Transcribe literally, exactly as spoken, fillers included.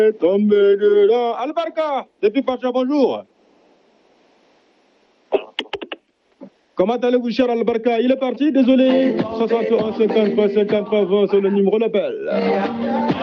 Tombé dedans. Albarka, depuis Pacha, bonjour. Comment allez-vous, cher Albarka? Il est parti, désolé. soixante et onze, cinquante-trois, cinquante-trois, vingt, c'est le numéro d'appel.